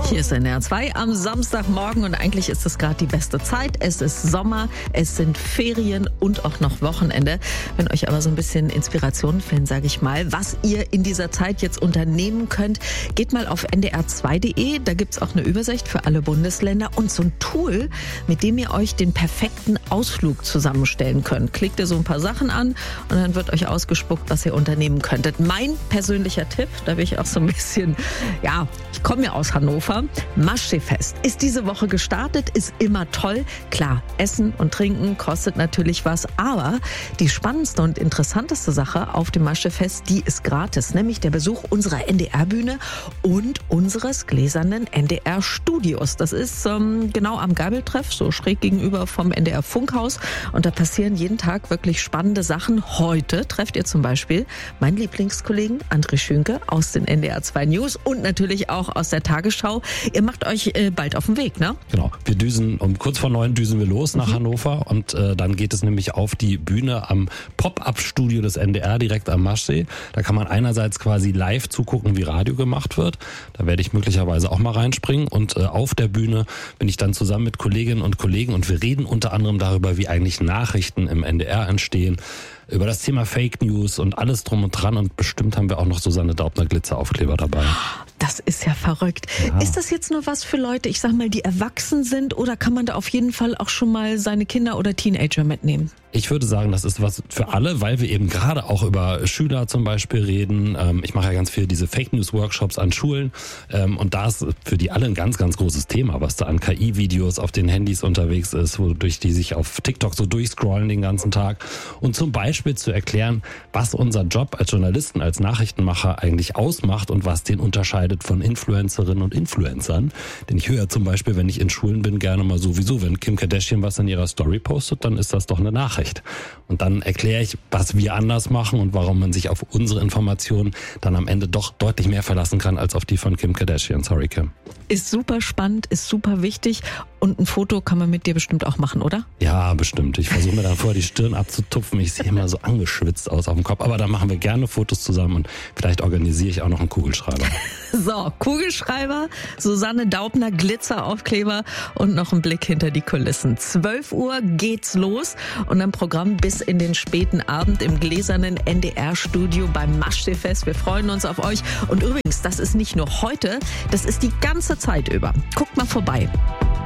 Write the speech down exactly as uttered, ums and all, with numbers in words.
Hier ist N D R zwei am Samstagmorgen und eigentlich ist es gerade die beste Zeit. Es ist Sommer, es sind Ferien und auch noch Wochenende. Wenn euch aber so ein bisschen Inspiration fehlen, sage ich mal, was ihr in dieser Zeit jetzt unternehmen könnt, geht mal auf N D R zwei Punkt de. Da gibt's auch eine Übersicht für alle Bundesländer und so ein Tool, mit dem ihr euch den perfekten Ausflug zusammenstellen könnt. Klickt ihr so ein paar Sachen an und dann wird euch ausgespuckt, was ihr unternehmen könntet. Mein persönlicher Tipp, da bin ich auch so ein bisschen, ja, ich komme ja aus Hannover. Maschsee-Fest ist diese Woche gestartet, ist immer toll. Klar, Essen und Trinken kostet natürlich was, aber die spannendste und interessanteste Sache auf dem Maschsee-Fest, die ist gratis, nämlich der Besuch unserer N D R-Bühne und unseres gläsernen N D R-Studios. Das ist ähm, genau am Gabeltreff, so schräg gegenüber vom N D R-Funkhaus und da passieren jeden Tag wirklich spannende Sachen. Heute trefft ihr zum Beispiel meinen Lieblingskollegen André Schünke aus den N D R zwei News und natürlich auch aus der Tagesschau. Ihr macht euch äh, bald auf den Weg, ne? Genau. Wir düsen, um kurz vor neun düsen wir los nach mhm. Hannover und äh, dann geht es nämlich auf die Bühne am Pop-Up-Studio des N D R direkt am Maschsee. Da kann man einerseits quasi live zugucken, wie Radio gemacht wird. Da werde ich möglicherweise auch mal reinspringen und äh, auf der Bühne bin ich dann zusammen mit Kolleginnen und Kollegen und wir reden unter anderem darüber, wie eigentlich Nachrichten im N D R entstehen, über das Thema Fake News und alles drum und dran und bestimmt haben wir auch noch Susanne Daubner Glitzeraufkleber dabei. Das ist ja verrückt. Ja. Ist das jetzt nur was für Leute, ich sag mal, die erwachsen sind oder kann man da auf jeden Fall auch schon mal seine Kinder oder Teenager mitnehmen? Ich würde sagen, das ist was für alle, weil wir eben gerade auch über Schüler zum Beispiel reden. Ich mache ja ganz viel diese Fake News Workshops an Schulen und da ist für die alle ein ganz, ganz großes Thema, was da an K I-Videos auf den Handys unterwegs ist, wodurch die sich auf TikTok so durchscrollen den ganzen Tag und zum Beispiel zu erklären, was unser Job als Journalisten, als Nachrichtenmacher eigentlich ausmacht und was den unterscheidet von Influencerinnen und Influencern. Denn ich höre zum Beispiel, wenn ich in Schulen bin, gerne mal sowieso, wenn Kim Kardashian was in ihrer Story postet, dann ist das doch eine Nachricht. Und dann erkläre ich, was wir anders machen und warum man sich auf unsere Informationen dann am Ende doch deutlich mehr verlassen kann als auf die von Kim Kardashian. Sorry, Kim. Ist super spannend, ist super wichtig und ein Foto kann man mit dir bestimmt auch machen, oder? Ja, bestimmt. Ich versuche mir dann vorher die Stirn abzutupfen. Ich sehe immer so angeschwitzt aus auf dem Kopf. Aber dann machen wir gerne Fotos zusammen und vielleicht organisiere ich auch noch einen Kugelschreiber. So, Kugelschreiber, Susanne Daubner, Glitzeraufkleber und noch ein Blick hinter die Kulissen. zwölf Uhr geht's los und ein Programm bis in den späten Abend im gläsernen N D R-Studio beim Maschsee-Fest. Wir freuen uns auf euch. Und übrigens, das ist nicht nur heute, das ist die ganze Zeit über. Guckt mal vorbei.